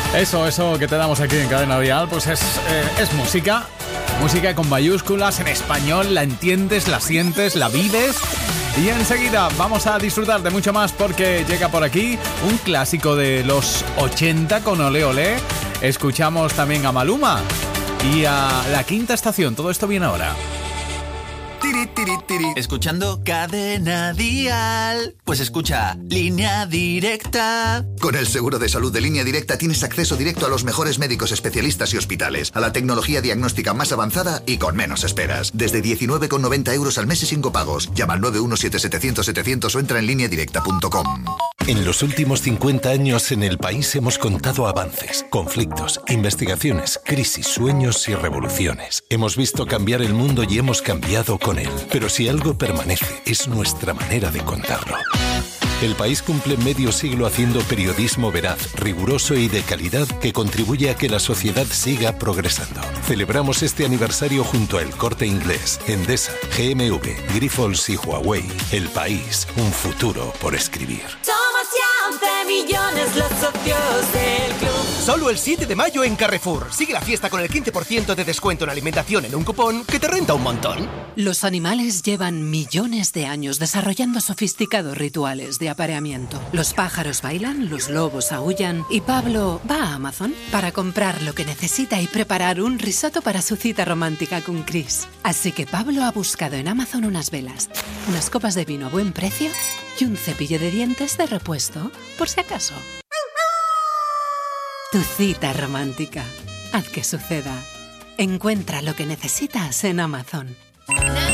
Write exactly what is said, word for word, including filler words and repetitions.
Eso, eso que te damos aquí en Cadena Dial, pues es, eh, es música. Música con mayúsculas, en español, la entiendes, la sientes, la vives. Y enseguida vamos a disfrutar de mucho más porque llega por aquí un clásico de los ochenta con Olé Olé. Escuchamos también a Maluma y a La Quinta Estación. Todo esto viene ahora. Tiri, tiri, tiri. Escuchando Cadena Dial. Pues escucha Línea Directa. Con el seguro de salud de Línea Directa tienes acceso directo a los mejores médicos especialistas y hospitales, a la tecnología diagnóstica más avanzada y con menos esperas. Desde diecinueve con noventa euros al mes y sin copagos. Llama al nueve uno siete setecientos setecientos o entra en línea directa punto com. En los últimos cincuenta años en el país hemos contado avances, conflictos, investigaciones, crisis, sueños y revoluciones. Hemos visto cambiar el mundo y hemos cambiado con él. Pero si algo permanece, es nuestra manera de contarlo. El país cumple medio siglo haciendo periodismo veraz, riguroso y de calidad que contribuye a que la sociedad siga progresando. Celebramos este aniversario junto a El Corte Inglés, Endesa, G M V, Grifols y Huawei. El país, un futuro por escribir. Somos ya once millones los socios del club. Solo el siete de mayo en Carrefour. Sigue la fiesta con el quince por ciento de descuento en alimentación en un cupón que te renta un montón. Los animales llevan millones de años desarrollando sofisticados rituales de apareamiento. Los pájaros bailan, los lobos aúllan y Pablo va a Amazon para comprar lo que necesita y preparar un risotto para su cita romántica con Chris. Así que Pablo ha buscado en Amazon unas velas, unas copas de vino a buen precio y un cepillo de dientes de repuesto, por si acaso. Tu cita romántica. Haz que suceda. Encuentra lo que necesitas en Amazon.